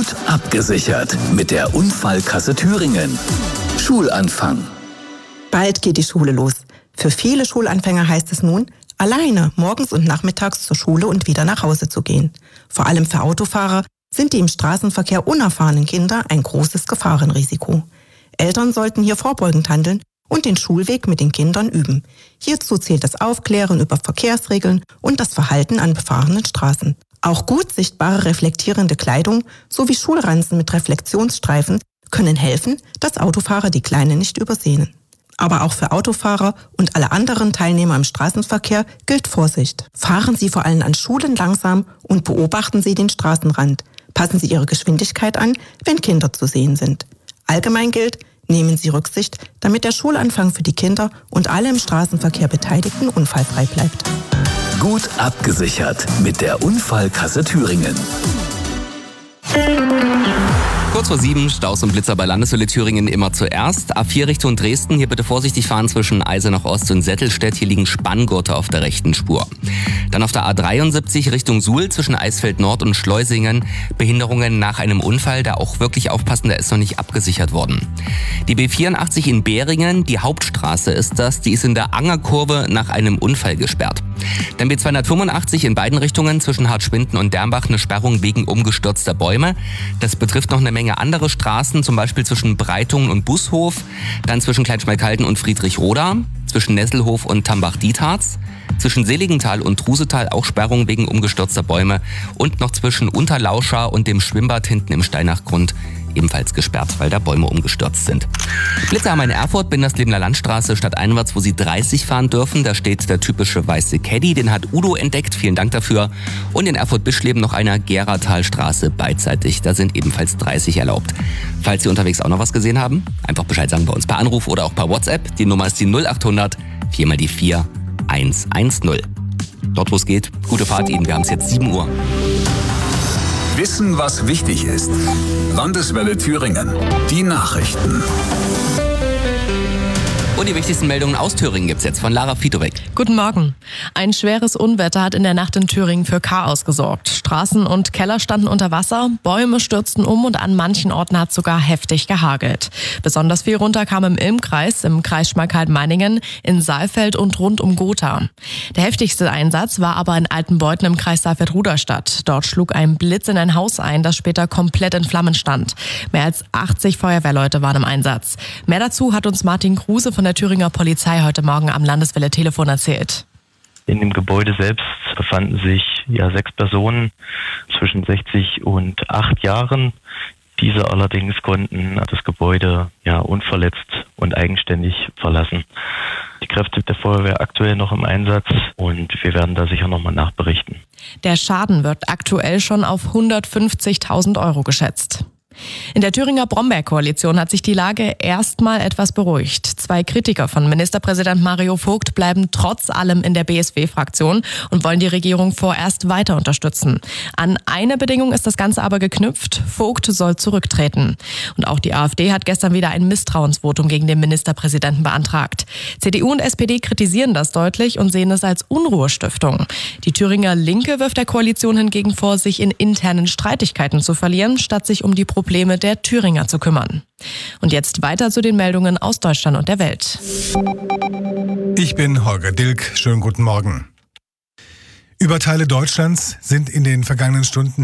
Gut abgesichert mit der Unfallkasse Thüringen. Schulanfang. Bald geht die Schule los. Für viele Schulanfänger heißt es nun, alleine morgens und nachmittags zur Schule und wieder nach Hause zu gehen. Vor allem für Autofahrer sind die im Straßenverkehr unerfahrenen Kinder ein großes Gefahrenrisiko. Eltern sollten hier vorbeugend handeln und den Schulweg mit den Kindern üben. Hierzu zählt das Aufklären über Verkehrsregeln und das Verhalten an befahrenen Straßen. Auch gut sichtbare reflektierende Kleidung sowie Schulranzen mit Reflexionsstreifen können helfen, dass Autofahrer die Kleinen nicht übersehen. Aber auch für Autofahrer und alle anderen Teilnehmer im Straßenverkehr gilt Vorsicht. Fahren Sie vor allem an Schulen langsam und beobachten Sie den Straßenrand. Passen Sie Ihre Geschwindigkeit an, wenn Kinder zu sehen sind. Allgemein gilt, nehmen Sie Rücksicht, damit der Schulanfang für die Kinder und alle im Straßenverkehr Beteiligten unfallfrei bleibt. Gut abgesichert mit der Unfallkasse Thüringen. Kurz vor 7, Staus und Blitzer bei Landeswelle Thüringen immer zuerst. A4 Richtung Dresden, hier bitte vorsichtig fahren zwischen Eisenach Ost und Settelstedt. Hier liegen Spanngurte auf der rechten Spur. Dann auf der A73 Richtung Suhl zwischen Eisfeld Nord und Schleusingen. Behinderungen nach einem Unfall, da auch wirklich aufpassen, der ist noch nicht abgesichert worden. Die B84 in Beringen, die Hauptstraße ist das, die ist in der Angerkurve nach einem Unfall gesperrt. Dann B285 in beiden Richtungen zwischen Hartschwinden und Dernbach eine Sperrung wegen umgestürzter Bäume. Das betrifft noch eine Menge andere Straßen, zum Beispiel zwischen Breitungen und Bushof, dann zwischen Kleinschmalkalden und Friedrichroda, zwischen Nesselhof und Tambach-Dietharz, zwischen Seligenthal und Trusetal auch Sperrung wegen umgestürzter Bäume und noch zwischen Unterlauscha und dem Schwimmbad hinten im Steinachgrund ebenfalls gesperrt, weil da Bäume umgestürzt sind. Blitzer haben in Erfurt, Binderslebener Landstraße, stadteinwärts, wo sie 30 fahren dürfen. Da steht der typische weiße Caddy, den hat Udo entdeckt, vielen Dank dafür. Und in Erfurt-Bischleben noch einer Geratalstraße beidseitig, da sind ebenfalls 30 erlaubt. Falls Sie unterwegs auch noch was gesehen haben, einfach Bescheid sagen bei uns per Anruf oder auch per WhatsApp. Die Nummer ist die 0800 4 mal die 4 110. Dort wo es geht, gute Fahrt Ihnen, wir haben es jetzt 7 Uhr. Wissen, was wichtig ist. Landeswelle Thüringen. Die Nachrichten. Und die wichtigsten Meldungen aus Thüringen gibt's jetzt von Lara Fitowek. Guten Morgen. Ein schweres Unwetter hat in der Nacht in Thüringen für Chaos gesorgt. Straßen und Keller standen unter Wasser, Bäume stürzten um und an manchen Orten hat sogar heftig gehagelt. Besonders viel runter kam im Ilmkreis, im Kreis Schmalkalden-Meiningen, in Saalfeld und rund um Gotha. Der heftigste Einsatz war aber in Altenbeuthen im Kreis Saalfeld-Ruderstadt. Dort schlug ein Blitz in ein Haus ein, das später komplett in Flammen stand. Mehr als 80 Feuerwehrleute waren im Einsatz. Mehr dazu hat uns Martin Kruse von der Thüringer Polizei heute Morgen am Landeswelle-Telefon erzählt. In dem Gebäude selbst befanden sich 6 Personen zwischen 60 und 8 Jahren. Diese allerdings konnten das Gebäude unverletzt und eigenständig verlassen. Die Kräfte der Feuerwehr aktuell noch im Einsatz und wir werden da sicher nochmal nachberichten. Der Schaden wird aktuell schon auf 150.000 € geschätzt. In der Thüringer Brombeerkoalition hat sich die Lage erstmal etwas beruhigt. 2 Kritiker von Ministerpräsident Mario Vogt bleiben trotz allem in der BSW-Fraktion und wollen die Regierung vorerst weiter unterstützen. An eine Bedingung ist das Ganze aber geknüpft: Vogt soll zurücktreten. Und auch die AfD hat gestern wieder ein Misstrauensvotum gegen den Ministerpräsidenten beantragt. CDU und SPD kritisieren das deutlich und sehen es als Unruhestiftung. Die Thüringer Linke wirft der Koalition hingegen vor, sich in internen Streitigkeiten zu verlieren, statt sich um die Probleme der Thüringer zu kümmern. Und jetzt weiter zu den Meldungen aus Deutschland und der Welt. Ich bin Holger Dilk. Schönen guten Morgen. Über Teile Deutschlands sind in den vergangenen Stunden